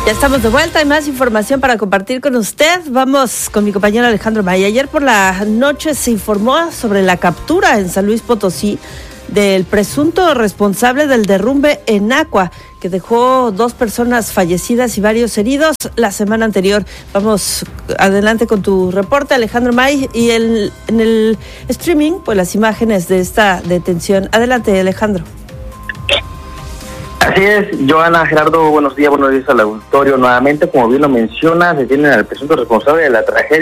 Ya estamos de vuelta, hay más información para compartir con usted. Vamos con mi compañero Alejandro May. Ayer por la noche se informó sobre la captura en San Luis Potosí del presunto responsable del derrumbe en Acua, que dejó 2 personas fallecidas y varios heridos la semana anterior. Vamos adelante con tu reporte, Alejandro May, y en el streaming, pues las imágenes de esta detención. Adelante, Alejandro. Así es, Joana, Gerardo, buenos días al auditorio. Nuevamente, como bien lo menciona, detienen al presunto responsable de la tragedia